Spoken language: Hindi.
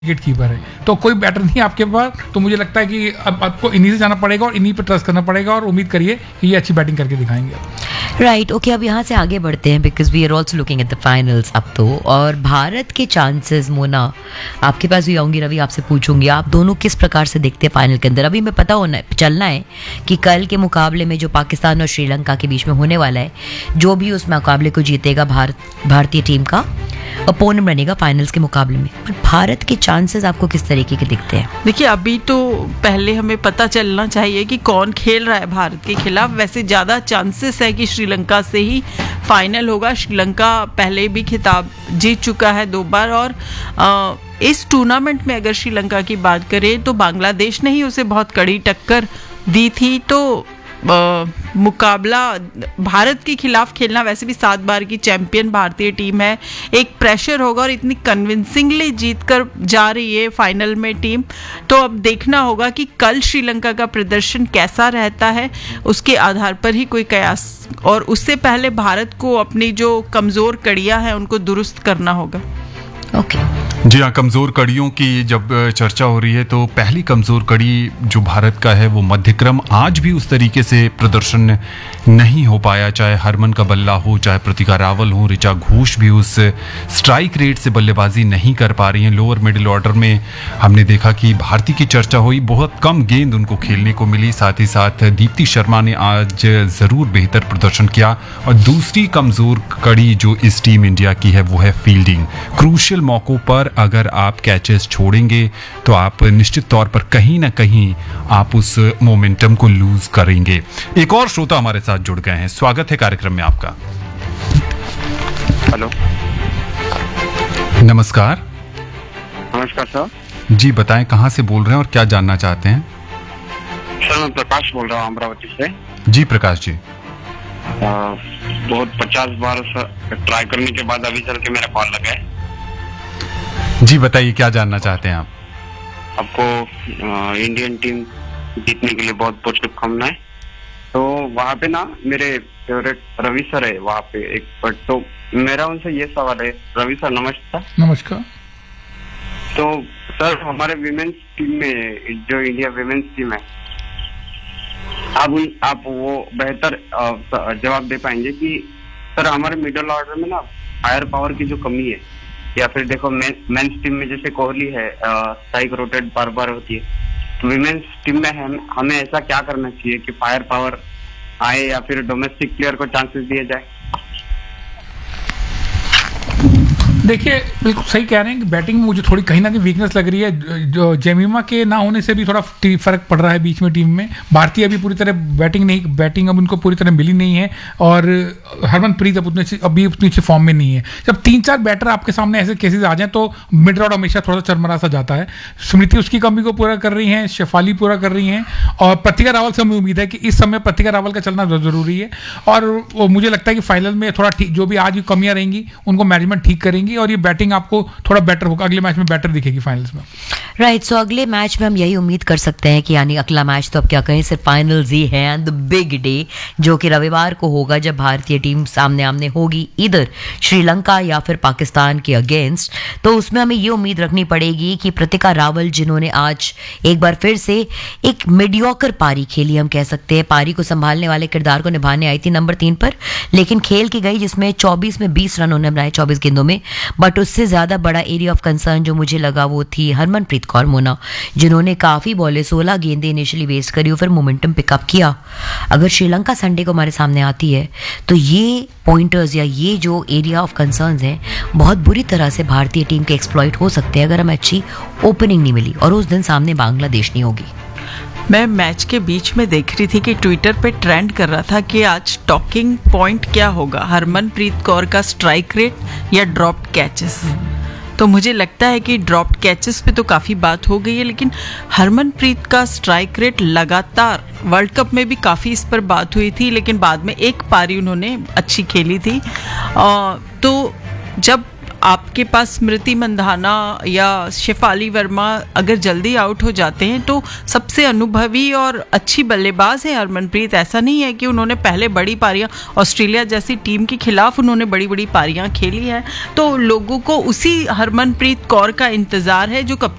विकेट कीपर है, तो कोई बैटर नहीं है आपके पास। तो मुझे लगता है कि अब आपको इन्हीं से जाना पड़ेगा और इन्हीं पर ट्रस्ट करना पड़ेगा और उम्मीद करिए कि ये अच्छी बैटिंग करके दिखाएंगे। राइट, ओके, अब यहाँ से आगे बढ़ते हैं because we are also looking at the finals अब तो। और भारत के चांसेस, मोना आपके पास भी आऊँगी, रवि आपसे पूछूंगी, आप दोनों किस प्रकार से देखते हैं फाइनल के अंदर? अभी मैं पता होना चलना है कि कल के मुकाबले में जो पाकिस्तान और श्रीलंका के बीच में होने वाला है, जो भी उस मुकाबले को जीतेगा भारतीय टीम का अपोनेंट बनेगा फाइनल्स के मुकाबले में। पर भारत के चांसेस आपको किस तरीके के दिखते हैं? देखिए, अभी तो पहले हमें पता चलना चाहिए कि कौन खेल रहा है भारत के खिलाफ। वैसे ज़्यादा चांसेस है कि श्रीलंका से ही फाइनल होगा। श्रीलंका पहले भी खिताब जीत चुका है 2 बार और इस टूर्नामेंट में अगर श्रीलंका की बात करें तो बांग्लादेश ने ही उसे बहुत कड़ी टक्कर दी थी। तो मुकाबला भारत के खिलाफ खेलना, वैसे भी 7 बार की चैंपियन भारतीय टीम है, एक प्रेशर होगा और इतनी कन्विंसिंगली जीत कर जा रही है फाइनल में टीम। तो अब देखना होगा कि कल श्रीलंका का प्रदर्शन कैसा रहता है, उसके आधार पर ही कोई कयास, और उससे पहले भारत को अपनी जो कमज़ोर कड़ियां हैं उनको दुरुस्त करना होगा। ओके जी हाँ, कमज़ोर कड़ियों की जब चर्चा हो रही है तो पहली कमज़ोर कड़ी जो भारत का है वो मध्यक्रम। आज भी उस तरीके से प्रदर्शन नहीं हो पाया, चाहे हरमन का बल्ला हो, चाहे प्रतिका रावल हो, ऋचा घोष भी उस स्ट्राइक रेट से बल्लेबाजी नहीं कर पा रही हैं। लोअर मिडिल ऑर्डर में हमने देखा कि भारती की चर्चा हुई, बहुत कम गेंद उनको खेलने को मिली। साथ ही साथ दीप्ति शर्मा ने आज ज़रूर बेहतर प्रदर्शन किया। और दूसरी कमज़ोर कड़ी जो इस टीम इंडिया की है वो है फील्डिंग। क्रूशियल मौक़ों पर अगर आप कैचेस छोड़ेंगे तो आप निश्चित तौर पर कहीं ना कहीं आप उस मोमेंटम को लूज करेंगे। एक और श्रोता हमारे साथ जुड़ गए हैं, स्वागत है कार्यक्रम में आपका। हेलो, नमस्कार। नमस्कार सर। जी बताएं, कहां से बोल रहे हैं और क्या जानना चाहते हैं? सर मैं प्रकाश बोल रहा हूँ अमरावती से। जी प्रकाश जी। बहुत 50 बार ट्राई करने के बाद अभी चल के मेरा कॉल लगा है। जी बताइए, क्या जानना चाहते हैं आप? आपको इंडियन टीम जीतने के लिए बहुत बहुत शुभकामनाएं। तो वहाँ पे ना मेरे फेवरेट रवि सर है वहाँ पे एक, बट तो मेरा उनसे ये सवाल है। रवि सर नमस्कार। नमस्कार। तो सर हमारे विमेंस टीम में जो इंडिया विमेंस टीम है, आप वो बेहतर जवाब दे पाएंगे कि सर हमारे मिडिल ऑर्डर में ना फायर पावर की जो कमी है, या फिर देखो मेंस टीम में जैसे कोहली है स्ट्राइक रोटेट बार बार होती है, तो विमेंस टीम में हमें ऐसा क्या करना चाहिए कि फायर पावर आए या फिर डोमेस्टिक प्लेयर को चांसेस दिए जाए? देखिए, बिल्कुल सही कह रहे हैं कि बैटिंग में मुझे थोड़ी कहीं ना कहीं वीकनेस लग रही है। जो जेमिमा के ना होने से भी थोड़ा फर्क पड़ रहा है बीच में टीम में। भारतीय अभी पूरी तरह बैटिंग अब उनको पूरी तरह मिली नहीं है और हरमनप्रीत अब उतनी अच्छी फॉर्म में नहीं है। जब 3-4 बैटर आपके सामने ऐसे केसेस आ जाएं तो मिड ऑर्डर हमेशा थोड़ा सा चरमरा सा जाता है। स्मृति उसकी कमी को पूरा कर रही हैं, शेफाली पूरा कर रही हैं, और प्रतिका रावल से हमें उम्मीद है कि इस समय प्रतिका रावल का चलना जरूरी है। और मुझे लगता है कि फाइनल में थोड़ा जो भी आज की कमियां रहेंगी उनको मैनेजमेंट ठीक करेंगी और ये बैटिंग आपको थोड़ा बेटर होगा, अगले मैच में बेटर दिखेगी फाइनल्स में। राइट, सो अगले मैच में हम यही उम्मीद कर सकते हैं कि यानी अगला मैच तो अब क्या कहें, सिर्फ फाइनल्स ही है एंड द बिग डे जो कि रविवार को होगा, जब भारतीय टीम सामने आमने होगी इधर श्रीलंका या फिर पाकिस्तान के अगेंस्ट। तो उसमें हमें ये उम्मीद रखनी पड़ेगी कि प्रतिका रावल, जिन्होंने आज एक बार फिर से एक मीडियोकर पारी खेली, हम कह सकते हैं पारी को संभालने वाले किरदार को निभाने आई थी नंबर 3 पर, लेकिन खेल की गई जिसमें 24 में 20 रन उन्होंने बनाए 24 गेंदों में। बट उससे ज़्यादा बड़ा एरिया ऑफ कंसर्न जो मुझे लगा वो थी हरमनप्रीत कौर मोना, जिन्होंने काफ़ी बॉलें 16 गेंदें इनिशियली वेस्ट करी और फिर मोमेंटम पिकअप किया। अगर श्रीलंका संडे को हमारे सामने आती है तो ये पॉइंटर्स या ये जो एरिया ऑफ कंसर्न्स हैं बहुत बुरी तरह से भारतीय टीम के एक्सप्लॉइट हो सकते हैं अगर हमें अच्छी ओपनिंग नहीं मिली और उस दिन सामने बांग्लादेश नहीं होगी। मैं मैच के बीच में देख रही थी कि ट्विटर पे ट्रेंड कर रहा था कि आज टॉकिंग पॉइंट क्या होगा, हरमनप्रीत कौर का स्ट्राइक रेट या ड्रॉप्ड कैचेस। तो मुझे लगता है कि ड्रॉप्ड कैचेस पे तो काफ़ी बात हो गई है, लेकिन हरमनप्रीत का स्ट्राइक रेट लगातार वर्ल्ड कप में भी काफ़ी इस पर बात हुई थी, लेकिन बाद में एक पारी उन्होंने अच्छी खेली थी। तो जब आपके पास स्मृति मंधाना या शेफाली वर्मा अगर जल्दी आउट हो जाते हैं तो सबसे अनुभवी और अच्छी बल्लेबाज है हरमनप्रीत। ऐसा नहीं है कि उन्होंने पहले बड़ी पारियां ऑस्ट्रेलिया जैसी टीम के खिलाफ उन्होंने बड़ी बड़ी पारियां खेली है, तो लोगों को उसी हरमनप्रीत कौर का इंतजार है जो